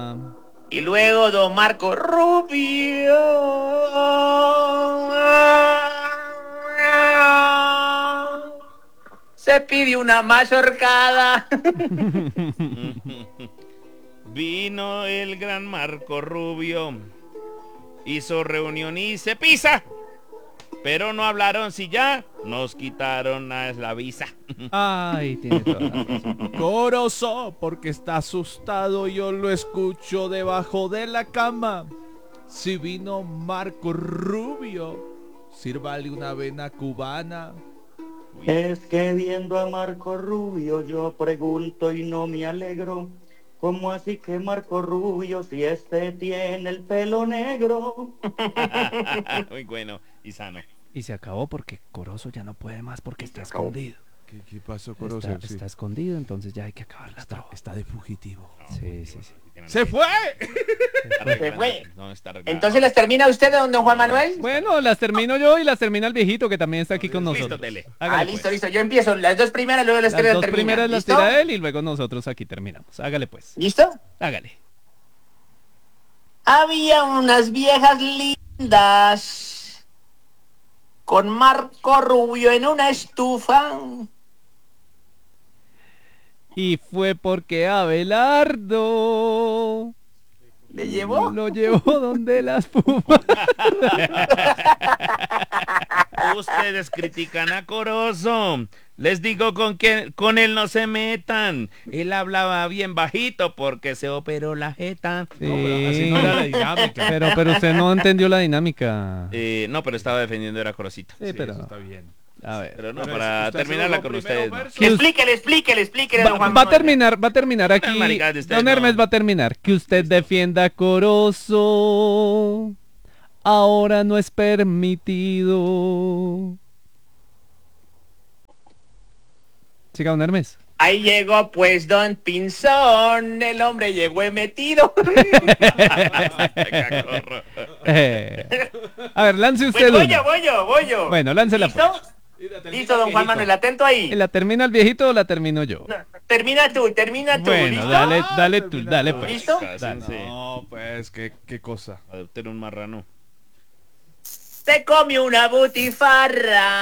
cama. Y luego don Marco Rubio se pidió una mazorcada. Vino el gran Marco Rubio, hizo reunión y se pisa, pero no hablaron si ya nos quitaron la visa. Ay, tiene toda la razón. Corozo, porque está asustado, yo lo escucho debajo de la cama. Si vino Marco Rubio, sírvale una avena cubana. Es que viendo a Marco Rubio yo pregunto y no me alegro. ¿Cómo así que Marco Rubio si este tiene el pelo negro? Muy bueno y sano. Y se acabó porque Corozo ya no puede más porque está escondido. ¿Qué pasó, Corozo? Está escondido, entonces ya hay que acabar la trova. Está de fugitivo. Sí. ¡Se fue! Se fue. No, está arreglado. Entonces las termina usted, don Juan Manuel. Bueno, las termino yo y las termina el viejito que también está aquí con Listo, nosotros. Tele. Hágale, Listo, pues. listo. Yo empiezo. Las dos primeras, luego las Las tres dos terminan. primeras las ¿Listo? tira él y luego nosotros aquí terminamos. Hágale pues. ¿Listo? Hágale. Había unas viejas lindas con Marco Rubio en una estufa. Y fue porque Abelardo ¿Le llevó? lo llevó donde las pumas. Ustedes critican a Corozo. Les digo con él no se metan. Él hablaba bien bajito porque se operó la jeta. Sí. pero así no era la dinámica. Pero usted no entendió la dinámica. No, pero estaba defendiendo era Corocito. Sí, pero Eso está bien. a ver. Pero no, Pero para usted terminarla hace con los ustedes. primeros No. versos. Explíquele, don Juan Va a Manuel. terminar aquí. Unas maricadas de ustedes, Don Hermes no. va a terminar. Que usted defienda a Corozo. Ahora no es permitido. Siga, don Hermes. Ahí llegó pues don Pinzón, el hombre llegó metido. A ver, lance usted Pues una. voy yo. Bueno, láncela ¿Listo? pues. Listo, don Juan Manuel, atento ahí. ¿La termina el viejito o la termino yo? No, termina tú, Bueno, ¿listo? dale tú, dale pues. ¿Listo? Dale. Sí. No, pues, qué cosa. Adopten un marrano. Se comió una butifarra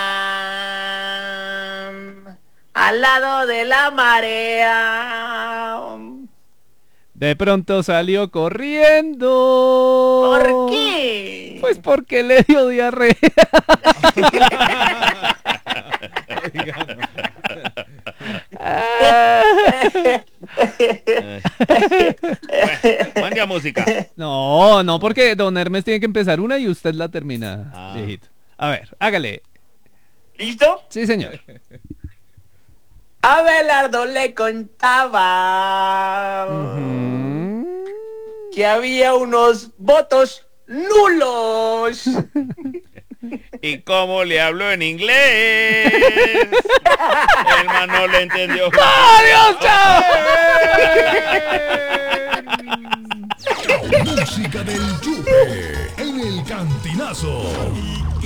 al lado de la marea. De pronto salió corriendo. ¿Por qué? Pues porque le dio diarrea. Mande a música. No, porque don Hermes tiene que empezar una y usted la termina, viejito. A ver, hágale. ¿Listo? Sí, señor. Abelardo le contaba que había unos votos nulos. ¿Y cómo le habló en inglés? El man no le entendió. ¡Adiós, chao! Música del Yupe en el Cantinazo.